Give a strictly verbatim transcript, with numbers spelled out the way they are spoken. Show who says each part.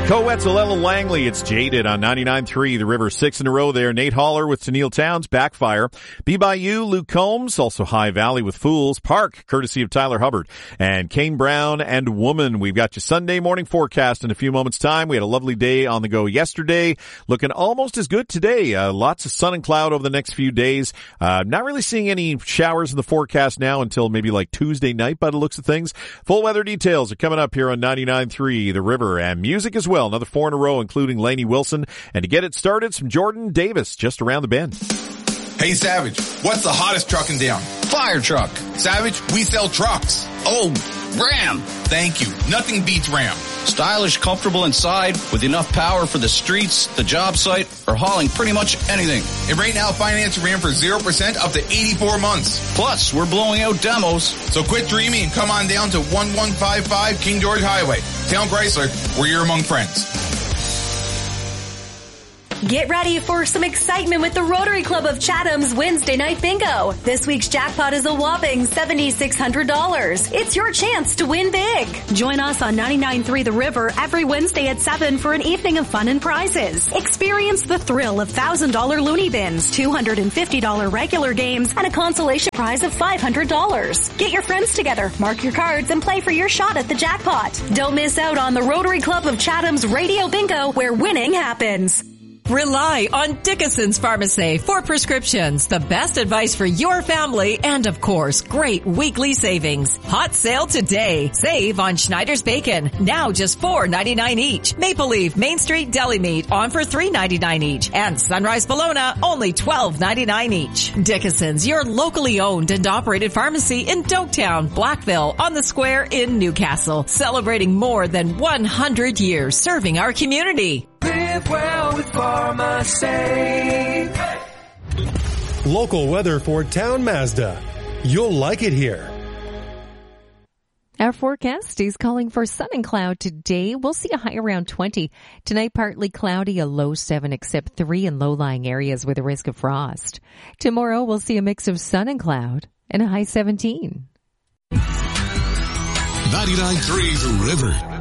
Speaker 1: Coetzel Langley, it's Jaded on ninety-nine point three, The River, six in a row there. Nate Haller with Tennille Towns, Backfire. Be By You, Luke Combs, also High Valley with Fools. Park, courtesy of Tyler Hubbard. And Kane Brown and Woman. We've got your Sunday morning forecast in a few moments' time. We had a lovely day on the go yesterday. Looking almost as good today. Uh, lots of sun and cloud over the next few days. Uh, not really seeing any showers in the forecast now until maybe like Tuesday night by the looks of things. Full weather details are coming up here on ninety-nine point three, The River, and music as well. Another four in a row, including Lainey Wilson. And to get it started, some Jordan Davis just around the bend.
Speaker 2: Hey, Savage, what's the hottest truck in town?
Speaker 3: Fire truck.
Speaker 2: Savage, we sell trucks.
Speaker 3: Oh, Ram.
Speaker 2: Thank you. Nothing beats Ram.
Speaker 3: Stylish, comfortable inside, with enough power for the streets, the job site, or hauling pretty much anything.
Speaker 2: And right now, finance Ram for zero percent up to eighty-four months.
Speaker 3: Plus, we're blowing out demos.
Speaker 2: So quit dreaming and come on down to one one five five King George Highway. Town Chrysler, where you're among friends.
Speaker 4: Get ready for some excitement with the Rotary Club of Chatham's Wednesday Night Bingo. This week's jackpot is a whopping seven thousand six hundred dollars. It's your chance to win big. Join us on ninety-nine point three The River every Wednesday at seven for an evening of fun and prizes. Experience the thrill of one thousand dollars loony bins, two hundred fifty dollars regular games, and a consolation prize of five hundred dollars. Get your friends together, mark your cards, and play for your shot at the jackpot. Don't miss out on the Rotary Club of Chatham's Radio Bingo, where winning happens.
Speaker 5: Rely on Dickinson's Pharmacy for prescriptions, the best advice for your family, and of course, great weekly savings. Hot sale today. Save on Schneider's Bacon, now just four ninety-nine each. Maple Leaf Main Street Deli Meat on for three ninety-nine each. And Sunrise Bologna, only twelve ninety-nine each. Dickinson's, your locally owned and operated pharmacy in Doketown, Blackville, on the Square in Newcastle. Celebrating more than one hundred years serving our community.
Speaker 6: Live well with Pharmacy.
Speaker 7: Local weather for Town Mazda. You'll like it here.
Speaker 8: Our forecast is calling for sun and cloud today. We'll see a high around twenty. Tonight, partly cloudy, a low seven, except three in low-lying areas with a risk of frost. Tomorrow, we'll see a mix of sun and cloud and a high seventeen.
Speaker 9: ninety-nine point three The River.